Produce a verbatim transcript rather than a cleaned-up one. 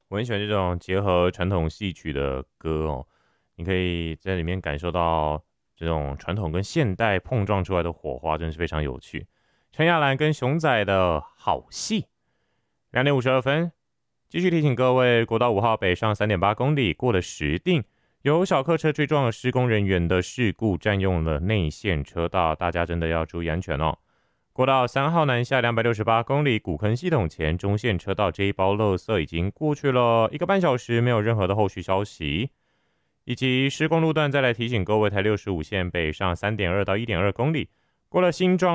我很喜欢这种结合传统戏曲的歌哦，你可以在里面感受到这种传统跟现代碰撞出来的火花，真是非常有趣。陈亚兰跟熊仔的好戏，两点五十二分。继续提醒各位，国道五号北上三点八公里过了石碇，有小客车追撞了施工人员的事故，占用了内线车道，大家真的要注意安全哦。国道三号南下两百六十八公里古坑系统前中线车道这一包垃圾已经过去了一个半小时，没有任何的后续消息。以及施工路段再来提醒各位，台六十五线北上三点二到一点二公里，过了新庄